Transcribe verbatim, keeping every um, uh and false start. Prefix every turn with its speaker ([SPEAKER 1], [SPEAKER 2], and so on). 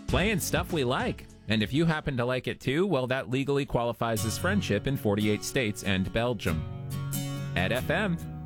[SPEAKER 1] playing stuff we like. And if you happen to like it too, well, that legally qualifies as friendship in forty-eight states and Belgium. Ed F M.